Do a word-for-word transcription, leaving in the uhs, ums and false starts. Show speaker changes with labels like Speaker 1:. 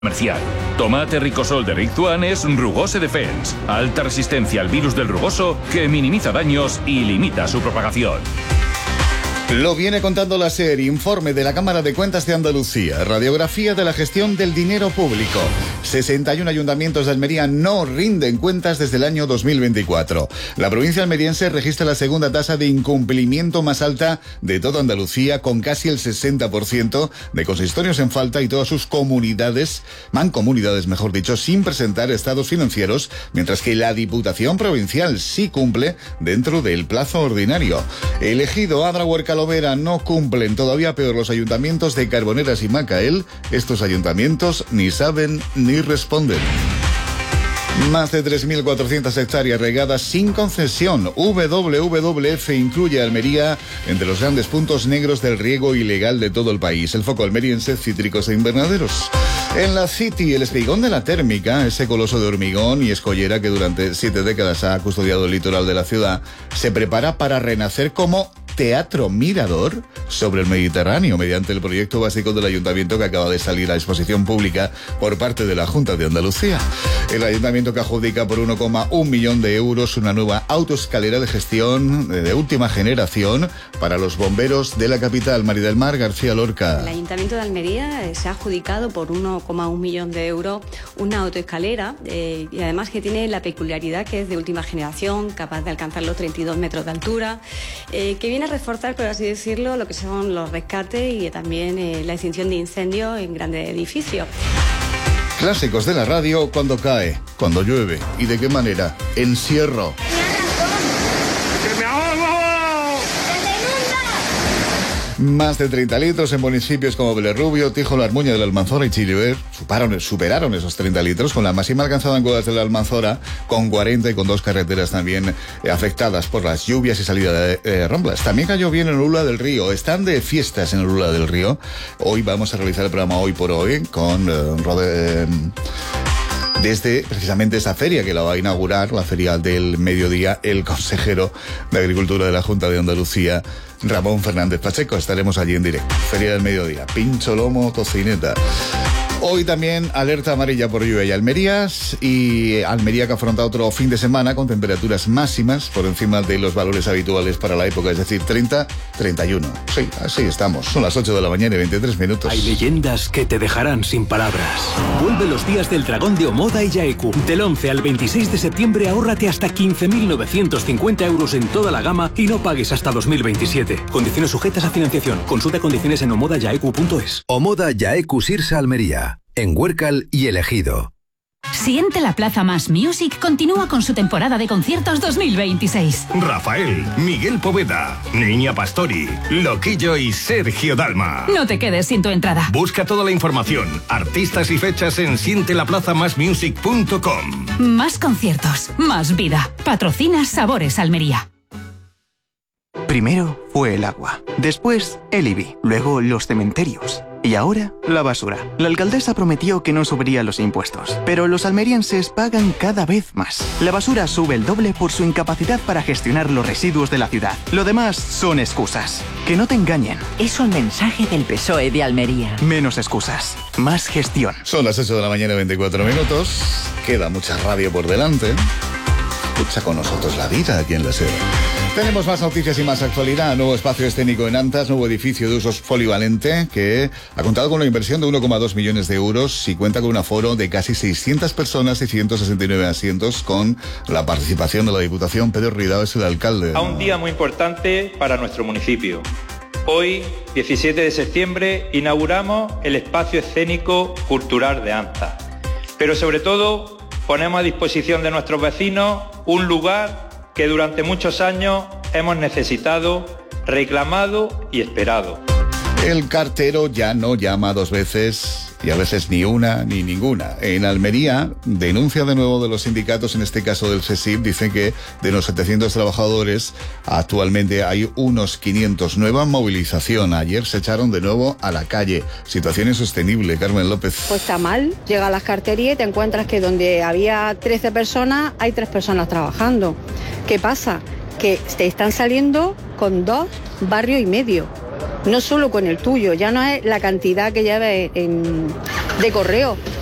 Speaker 1: Comercial. Tomate Ricosol de Rictuan es Rugose Defense. Alta resistencia al virus del rugoso que minimiza daños y limita su propagación.
Speaker 2: Lo viene contando la SER, informe de la Cámara de Cuentas de Andalucía, radiografía de la gestión del dinero público. sesenta y uno ayuntamientos de Almería no rinden cuentas desde el año dos mil veinticuatro. La provincia almeriense registra la segunda tasa de incumplimiento más alta de toda Andalucía, con casi el sesenta por ciento de consistorios en falta y todas sus comunidades, mancomunidades mejor dicho, sin presentar estados financieros, mientras que la Diputación Provincial sí cumple dentro del plazo ordinario. El Ejido, Adra, Huerca, Lovera no cumplen, todavía peor los ayuntamientos de Carboneras y Macael. Estos ayuntamientos ni saben ni responden. Más de tres mil cuatrocientas hectáreas regadas sin concesión. W W F incluye a Almería entre los grandes puntos negros del riego ilegal de todo el país. El foco almeriense, cítricos e invernaderos. En la City, el espigón de la térmica, ese coloso de hormigón y escollera que durante siete décadas ha custodiado el litoral de la ciudad, se prepara para renacer como teatro mirador sobre el Mediterráneo mediante el proyecto básico del ayuntamiento que acaba de salir a exposición pública por parte de la Junta de Andalucía. El ayuntamiento que adjudica por uno coma uno millón de euros una nueva autoescalera de gestión de última generación para los bomberos de la capital. María del Mar García Lorca.
Speaker 3: El Ayuntamiento de Almería eh, se ha adjudicado por uno coma uno millón de euros una autoescalera eh, y además que tiene la peculiaridad que es de última generación, capaz de alcanzar los treinta y dos metros de altura, eh, que viene a reforzar, por así decirlo, lo que son los rescates y también eh, la extinción de incendios en grandes edificios.
Speaker 2: Clásicos de la radio cuando cae, cuando llueve y de qué manera. Encierro. Más de treinta litros en municipios como Belerrubio, Tijo, La Armuña de la Almanzora y Chiliver superaron, superaron esos treinta litros, con la máxima alcanzada en Cuevas de la Almanzora, con cuarenta y con dos carreteras también eh, afectadas por las lluvias y salida de eh, ramblas. También cayó bien en Ulúa del Río. Están de fiestas en Ulúa del Río. Hoy vamos a realizar el programa Hoy por Hoy con eh, Rode... Eh, desde precisamente esa feria que la va a inaugurar, la Feria del Mediodía, el consejero de Agricultura de la Junta de Andalucía, Ramón Fernández Pacheco. Estaremos allí en directo. Feria del Mediodía, pincho, lomo, tocineta. Hoy también alerta amarilla por lluvia y Almerías, y Almería que afronta otro fin de semana con temperaturas máximas por encima de los valores habituales para la época, es decir, treinta, treinta y uno. Sí, así estamos. Son las ocho de la mañana y veintitrés minutos.
Speaker 4: Hay leyendas que te dejarán sin palabras. Vuelve los días del dragón de Omoda y Yaeku. Del once al veintiséis de septiembre ahórrate hasta quince mil novecientos cincuenta euros en toda la gama y no pagues hasta dos mil veintisiete. Condiciones sujetas a financiación. Consulta condiciones en omoda yaeku punto es.
Speaker 5: Omoda Yaeku Sirsa Almería. En Huércal y El Ejido.
Speaker 6: Siente la Plaza Más Music continúa con su temporada de conciertos dos mil veintiséis.
Speaker 7: Rafael, Miguel Poveda, Niña Pastori, Loquillo y Sergio Dalma.
Speaker 6: No te quedes sin tu entrada.
Speaker 7: Busca toda la información, artistas y fechas en siente la plaza más music punto com.
Speaker 6: Más conciertos, más vida. Patrocina Sabores Almería.
Speaker 8: Primero fue el agua, después el I B I, luego los cementerios. Y ahora, la basura. La alcaldesa prometió que no subiría los impuestos, pero los almerienses pagan cada vez más. La basura sube el doble por su incapacidad para gestionar los residuos de la ciudad. Lo demás son excusas. Que no te engañen.
Speaker 9: Es un mensaje del P S O E de Almería.
Speaker 8: Menos excusas, más gestión.
Speaker 2: Son las ocho de la mañana, veinticuatro minutos. Queda mucha radio por delante. Escucha con nosotros la vida aquí en la SER. Tenemos más noticias y más actualidad. Nuevo espacio escénico en Antas, nuevo edificio de usos polivalente que ha contado con una inversión de uno coma dos millones de euros y cuenta con un aforo de casi seiscientas personas y ciento sesenta y nueve asientos, con la participación de la Diputación. Pedro Ridao es el alcalde.
Speaker 10: A un día muy importante para nuestro municipio. Hoy, diecisiete de septiembre, inauguramos el espacio escénico cultural de Antas. Pero sobre todo, ponemos a disposición de nuestros vecinos un lugar que durante muchos años hemos necesitado, reclamado y esperado.
Speaker 2: El cartero ya no llama dos veces y a veces ni una ni ninguna. En Almería, denuncia de nuevo de los sindicatos, en este caso del CESIF, dicen que de los setecientos trabajadores actualmente hay unos quinientos. Nueva movilización. Ayer se echaron de nuevo a la calle. Situación insostenible. Carmen López.
Speaker 11: Pues está mal. Llega a las carterías y te encuentras que donde había trece personas, hay tres personas trabajando. ¿Qué pasa? Que te están saliendo con dos barrios y medio. No solo con el tuyo, ya no es la cantidad que lleves en, de correo,